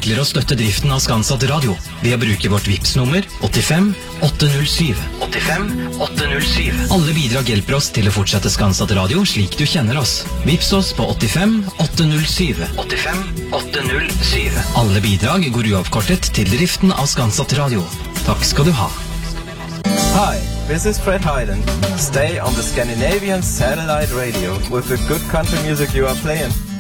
enklere å støtte driften av Skanset Radio ved å bruke vårt Vipps-nummer 85 807. 85 807. Alle bidrag hjelper oss til å fortsette Skanset Radio slik du kjenner oss. Vipps oss på 85 807. 85 807. Alle bidrag går uavkortet til driften av Skanset Radio. Takk skal du ha. Hi, this is Fred Hyland. Stay on the Scandinavian satellite radio with the good country music you are playing.